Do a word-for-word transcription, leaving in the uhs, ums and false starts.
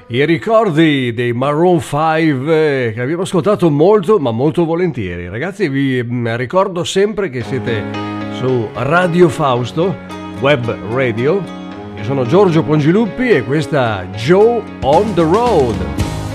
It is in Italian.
I ricordi dei Maroon cinque eh, che abbiamo ascoltato molto ma molto volentieri. Ragazzi, vi mm, ricordo sempre che siete su Radio Fausto, web radio. Io sono Giorgio Pongiluppi e questa Joe on the Road.